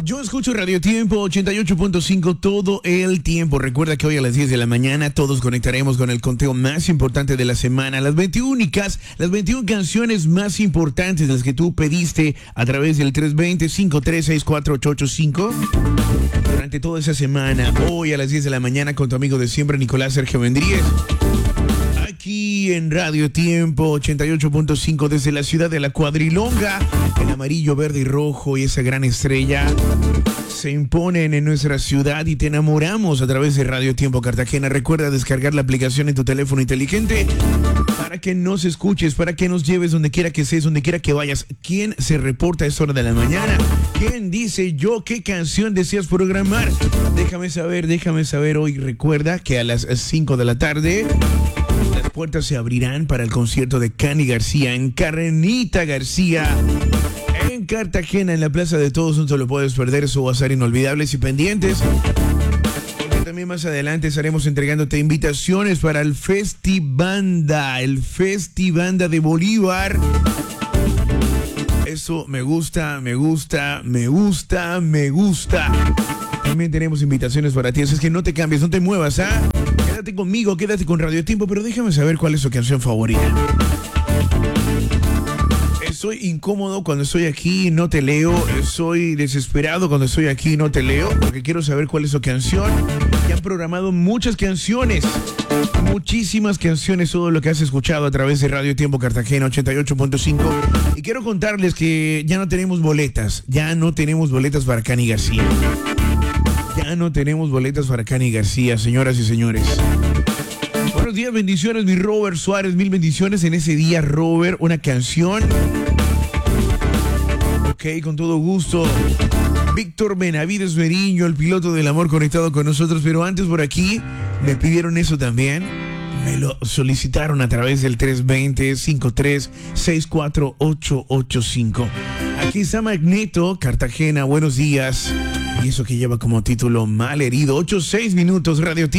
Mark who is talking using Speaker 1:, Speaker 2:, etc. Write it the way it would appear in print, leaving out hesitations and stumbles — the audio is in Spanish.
Speaker 1: Yo escucho Radio Tiempo 88.5 todo el tiempo. Recuerda que hoy a las 10 de la mañana todos conectaremos con el conteo más importante de la semana. Las 21 canciones más importantes, las que tú pediste a través del 320-5364885. Durante toda esa semana, hoy a las 10 de la mañana con tu amigo de siempre, Nicolás Sergio Mendríez. Aquí en Radio Tiempo 88.5 desde la ciudad de La Cuadrilonga, el amarillo, verde y rojo y esa gran estrella se imponen en nuestra ciudad y te enamoramos a través de Radio Tiempo Cartagena. Recuerda descargar la aplicación en tu teléfono inteligente para que nos escuches, para que nos lleves donde quiera que estés, donde quiera que vayas. ¿Quién se reporta a esta hora de la mañana? ¿Quién dice yo qué canción deseas programar? Déjame saber hoy. Recuerda que a las 5 de la tarde las puertas se abrirán para el concierto de Cani García en Carrenita García en Cartagena, en la Plaza de Todos. No te lo puedes perder, eso va a ser inolvidables y pendientes, porque también más adelante estaremos entregándote invitaciones para el Festibanda de Bolívar. Eso me gusta. También tenemos invitaciones para ti, así es que no te cambies, no te muevas, ¿ah? Quédate conmigo, quédate con Radio Tiempo, pero déjame saber cuál es tu canción favorita. Soy incómodo cuando estoy aquí y no te leo. Soy desesperado cuando estoy aquí y no te leo, porque quiero saber cuál es tu canción. Ya han programado muchas canciones, muchísimas canciones, todo lo que has escuchado a través de Radio Tiempo Cartagena 88.5. Y quiero contarles que ya no tenemos boletas para Cani García. Señoras y señores. Buenos días, bendiciones, mi Robert Suárez, mil bendiciones en ese día, Robert. Una canción. Ok, con todo gusto. Víctor Benavides Meriño, el piloto del amor, conectado con nosotros. Pero antes por aquí me pidieron eso también. Me lo solicitaron a través del 320-5364885. Aquí está Magneto, Cartagena, buenos días. Y eso que lleva como título Malherido. 8-6 minutos, Radio Tiempo.